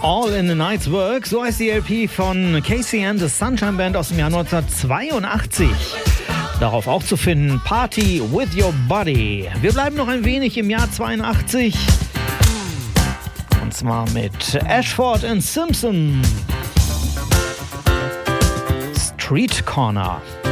All in the Night's Work, so heißt die LP von Casey and the Sunshine Band aus dem Jahr 1982. Darauf auch zu finden, Party with Your Body. Wir bleiben noch ein wenig im Jahr 82. Und zwar mit Ashford and Simpson. Street Corner.